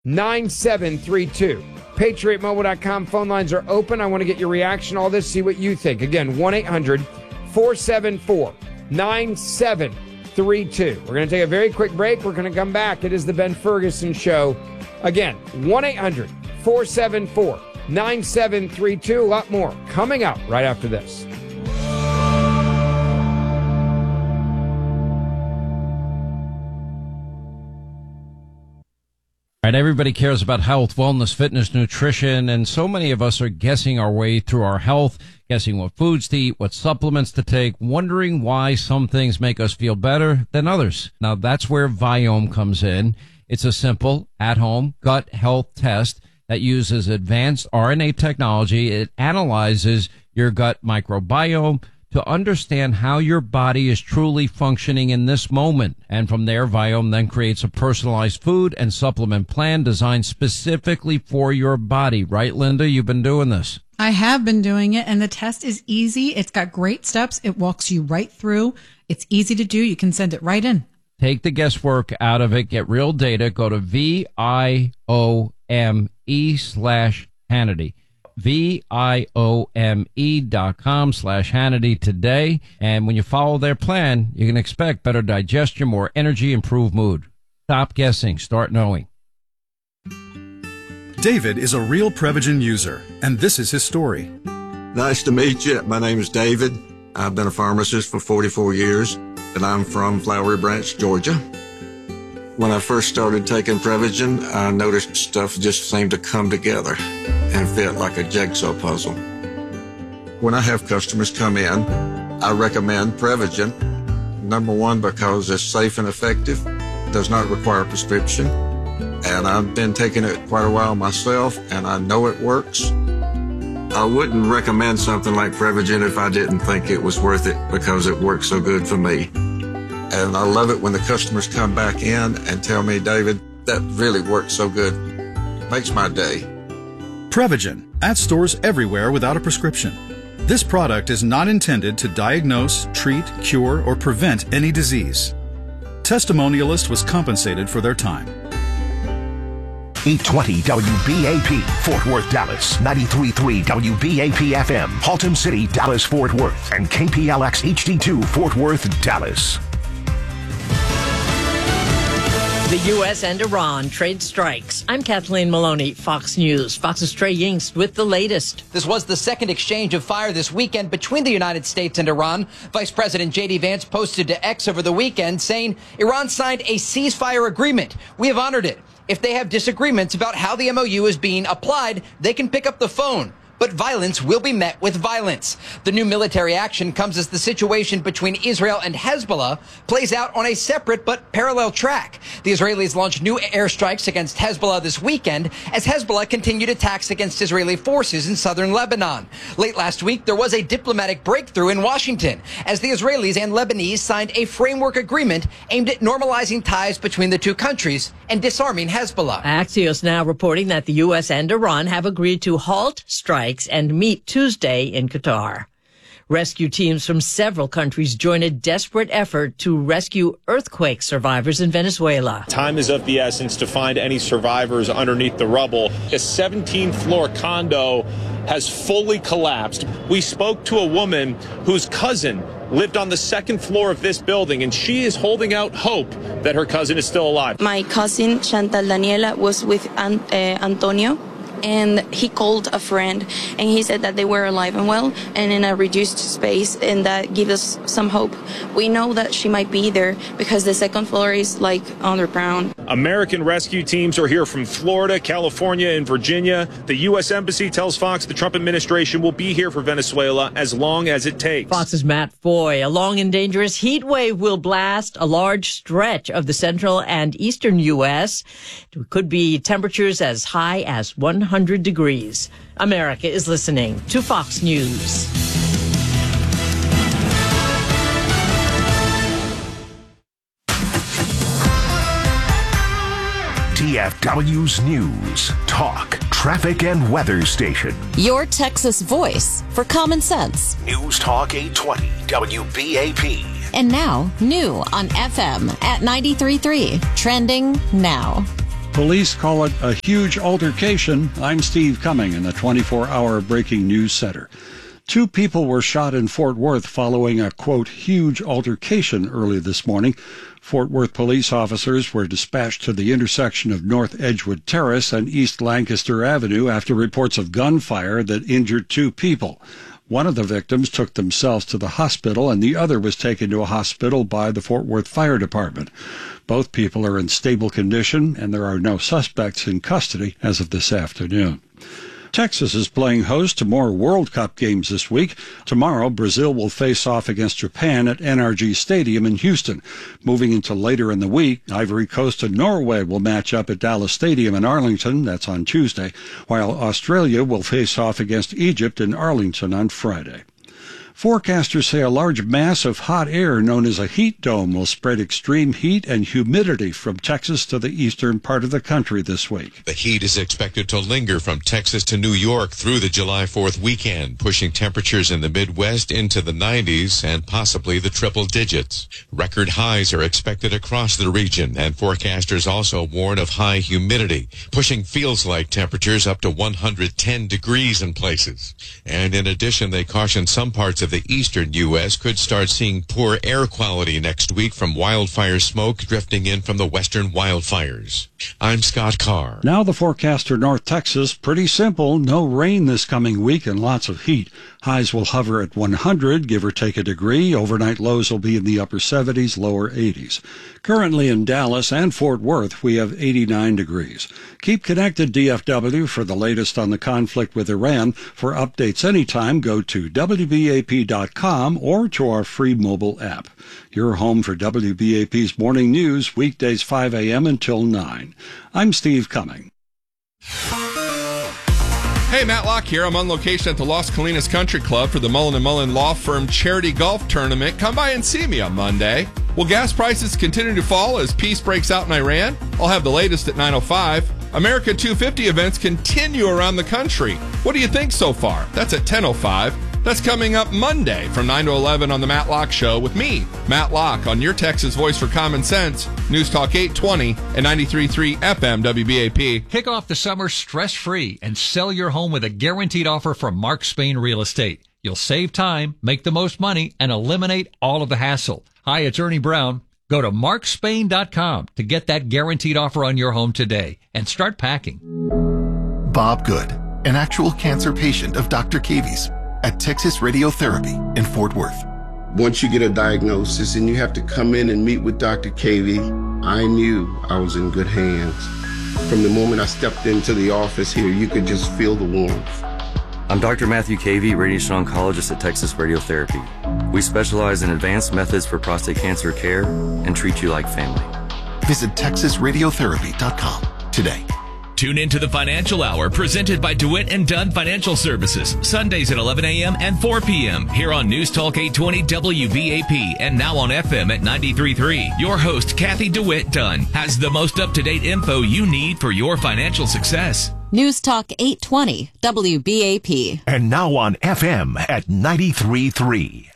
9732. PatriotMobile.com phone lines are open. I want to get your reaction to all this, see what you think. Again, 1-800-474-9732. We're going to take a very quick break. We're going to come back. It is the Ben Ferguson Show. Again, 1-800-474-9732. A lot more coming up right after this. All right, everybody cares about health, wellness, fitness, nutrition, and so many of us are guessing our way through our health, guessing what foods to eat, what supplements to take, wondering why some things make us feel better than others. Now, that's where Viome comes in. It's a simple, at-home gut health test that uses advanced RNA technology. It analyzes your gut microbiome to understand how your body is truly functioning in this moment. And from there, Viome then creates a personalized food and supplement plan designed specifically for your body. Right, Linda? You've been doing this. I have been doing it, and the test is easy. It's got great steps. It walks you right through. It's easy to do. You can send it right in. Take the guesswork out of it. Get real data. Go to VIOME/Hannity. VIOME.com/Hannity today. And when you follow their plan, you can expect better digestion, more energy, improved mood. Stop guessing. Start knowing. David is a real Prevagen user, and this is his story. Nice to meet you. My name is David. I've been a pharmacist for 44 years, and I'm from Flowery Branch, Georgia. When I first started taking Prevagen, I noticed stuff just seemed to come together and fit like a jigsaw puzzle. When I have customers come in, I recommend Prevagen. Number one, because it's safe and effective, does not require a prescription, and I've been taking it quite a while myself, and I know it works. I wouldn't recommend something like Prevagen if I didn't think it was worth it because it works so good for me. And I love it when the customers come back in and tell me, David, that really works so good. Makes my day. Prevagen, at stores everywhere without a prescription. This product is not intended to diagnose, treat, cure, or prevent any disease. Testimonialist was compensated for their time. 820 WBAP, Fort Worth, Dallas. 93.3 WBAP FM, Haltom City, Dallas, Fort Worth. And KPLX HD2, Fort Worth, Dallas. The U.S. and Iran trade strikes. I'm Kathleen Maloney, Fox News. Fox's Trey Yingst with the latest. This was the second exchange of fire this weekend between the United States and Iran. Vice President J.D. Vance posted to X over the weekend saying Iran signed a ceasefire agreement. We have honored it. If they have disagreements about how the MOU is being applied, they can pick up the phone. But violence will be met with violence. The new military action comes as the situation between Israel and Hezbollah plays out on a separate but parallel track. The Israelis launched new airstrikes against Hezbollah this weekend as Hezbollah continued attacks against Israeli forces in southern Lebanon. Late last week, there was a diplomatic breakthrough in Washington as the Israelis and Lebanese signed a framework agreement aimed at normalizing ties between the two countries and disarming Hezbollah. Axios now reporting that the U.S. and Iran have agreed to halt strikes and meet Tuesday in Qatar. Rescue teams from several countries join a desperate effort to rescue earthquake survivors in Venezuela. Time is of the essence to find any survivors underneath the rubble. A 17th-floor condo has fully collapsed. We spoke to a woman whose cousin lived on the second floor of this building, and she is holding out hope that her cousin is still alive. My cousin, Chantal Daniela, was with Antonio, and he called a friend, and he said that they were alive and well and in a reduced space, and that gives us some hope. We know that she might be there because the second floor is like underground. American rescue teams are here from Florida, California, and Virginia. The U.S. Embassy tells Fox the Trump administration will be here for Venezuela as long as it takes. Fox's Matt Foy. A long and dangerous heat wave will blast a large stretch of the central and eastern U.S. It could be temperatures as high as 100 degrees. America is listening to Fox News. DFW's News, Talk, Traffic, and Weather Station. Your Texas voice for common sense. News Talk 820 WBAP. And now, new on FM at 93.3. Trending now. Police call it a huge altercation. I'm Steve Cumming in the 24-hour Breaking News Center. 2 people were shot in Fort Worth following a, quote, huge altercation early this morning. Fort Worth police officers were dispatched to the intersection of North Edgewood Terrace and East Lancaster Avenue after reports of gunfire that injured 2 people. One of the victims took themselves to the hospital, and the other was taken to a hospital by the Fort Worth Fire Department. Both people are in stable condition, and there are no suspects in custody as of this afternoon. Texas is playing host to more World Cup games this week. Tomorrow, Brazil will face off against Japan at NRG Stadium in Houston. Moving into later in the week, Ivory Coast and Norway will match up at Dallas Stadium in Arlington. That's on Tuesday, while Australia will face off against Egypt in Arlington on Friday. Forecasters say a large mass of hot air known as a heat dome will spread extreme heat and humidity from Texas to the eastern part of the country this week. The heat is expected to linger from Texas to New York through the July 4th weekend, pushing temperatures in the Midwest into the 90s and possibly the triple digits. Record highs are expected across the region, and forecasters also warn of high humidity, pushing feels-like temperatures up to 110 degrees in places. And in addition, they caution some parts of the eastern U.S. could start seeing poor air quality next week from wildfire smoke drifting in from the western wildfires. I'm Scott Carr. Now the forecast for North Texas, pretty simple. No rain this coming week and lots of heat. Highs will hover at 100, give or take a degree. Overnight lows will be in the upper 70s, lower 80s. Currently in Dallas and Fort Worth, we have 89 degrees. Keep connected, DFW, for the latest on the conflict with Iran. For updates anytime, go to WBAP.com or to our free mobile app. Your home for WBAP's morning news, weekdays 5 a.m. until 9. I'm Steve Cumming. Hey, Matt Locke here. I'm on location at the Las Colinas Country Club for the Mullen & Mullen Law Firm Charity Golf Tournament. Come by and see me on Monday. Will gas prices continue to fall as peace breaks out in Iran? I'll have the latest at 9:05. America 250 events continue around the country. What do you think so far? That's at 10:05. That's coming up Monday from 9 to 11 on The Matt Locke Show with me, Matt Locke, on your Texas voice for common sense, News Talk 820 and 93.3 FM WBAP. Kick off the summer stress-free and sell your home with a guaranteed offer from Mark Spain Real Estate. You'll save time, make the most money, and eliminate all of the hassle. Hi, it's Ernie Brown. Go to markspain.com to get that guaranteed offer on your home today and start packing. Bob Good, an actual cancer patient of Dr. Cavy's at Texas Radiotherapy in Fort Worth. Once you get a diagnosis and you have to come in and meet with Dr. Cavey, I knew I was in good hands. From the moment I stepped into the office here, you could just feel the warmth. I'm Dr. Matthew Cavey, radiation oncologist at Texas Radiotherapy. We specialize in advanced methods for prostate cancer care and treat you like family. Visit TexasRadiotherapy.com today. Tune into the Financial Hour presented by DeWitt & Dunn Financial Services, Sundays at 11 a.m. and 4 p.m. here on News Talk 820 WBAP and now on FM at 93.3. Your host, Kathy DeWitt Dunn, has the most up-to-date info you need for your financial success. News Talk 820 WBAP. And now on FM at 93.3.